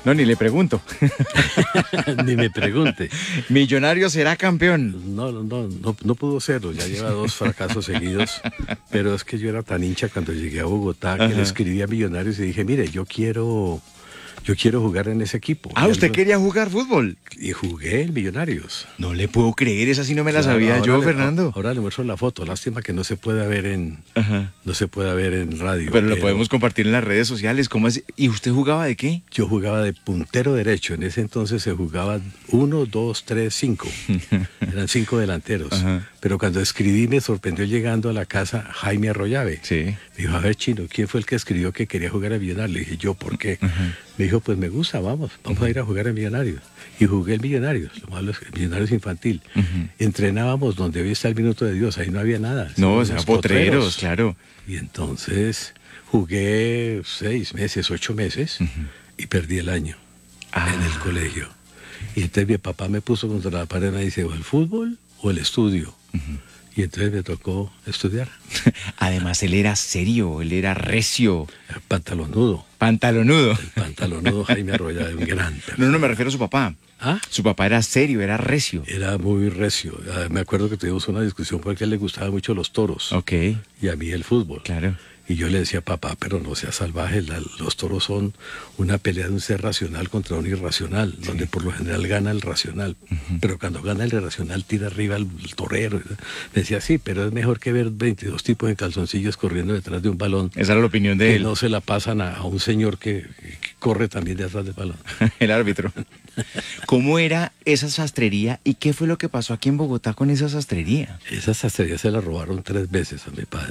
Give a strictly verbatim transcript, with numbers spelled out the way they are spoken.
No, ni le pregunto. Ni me pregunte. Millonarios será campeón. No, no, no, no, no pudo serlo, ya lleva dos fracasos seguidos, pero es que yo era tan hincha cuando llegué a Bogotá que Ajá. le escribí a Millonarios y dije, mire, yo quiero, yo quiero jugar en ese equipo. Ah, Y ¿usted algo- quería jugar fútbol? Y jugué en Millonarios. No le puedo creer, esa sí no me la Claro, sabía ahora yo, le- Fernando. Ahora le muestro la foto, lástima que no se pueda ver en, Ajá. no se pueda ver en radio. Pero lo podemos compartir en las redes sociales. ¿Cómo así? ¿Y usted jugaba de qué? Yo jugaba de puntero derecho, en ese entonces se jugaba uno, dos, tres, cinco. Eran cinco delanteros. Ajá. Pero cuando escribí me sorprendió llegando a la casa Jaime Arroyave. Sí. Me dijo, a ver, Chino, ¿quién fue el que escribió que quería jugar a Millonarios? Le dije, yo, ¿por qué? Me dijo, pues me gusta, vamos, vamos a ir a jugar a Millonarios. Y jugué en Millonarios, lo malo es que Millonarios infantil. Ujú. Entrenábamos donde hoy está el Minuto de Dios, ahí no había nada. No, o Unos sea, potreros, claro. Y entonces jugué seis meses, ocho meses y perdí el año Ah. en el colegio. Y entonces mi papá me puso contra la pared y me dice, o el fútbol o el estudio. Y entonces me tocó estudiar. Además, él era serio, él era recio, El pantalonudo, pantalonudo. el pantalonudo Jaime Arroyave, un gran persona. No, no, me refiero a su papá. ¿Ah? Su papá era serio, era recio. Era muy recio. Ah, Me acuerdo que tuvimos una discusión porque a él le gustaban mucho los toros Ok, y a mí el fútbol. claro. Y yo le decía, papá, pero no seas salvaje, la- los toros son una pelea de un ser racional contra un irracional, donde por lo general gana el racional. Pero cuando gana el irracional tira arriba el, el torero. Me decía, sí, pero es mejor que ver veintidós tipos en calzoncillos corriendo detrás de un balón Esa era la opinión de que él, no se la pasan a, a un señor que, que corre también detrás del balón. el árbitro. ¿Cómo era esa sastrería y qué fue lo que pasó aquí en Bogotá con esa sastrería? Esa sastrería se la robaron tres veces a mi padre.